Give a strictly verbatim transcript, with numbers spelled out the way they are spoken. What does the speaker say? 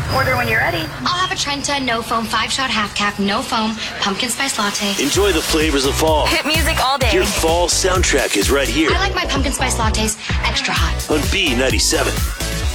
Order when you're ready. I'll have a Trenta, no foam, five shot half cap, no foam, pumpkin spice latte. Enjoy the flavors of fall. Hit music all day. Your fall soundtrack is right here I like my pumpkin spice lattes extra hot. on B ninety-seven.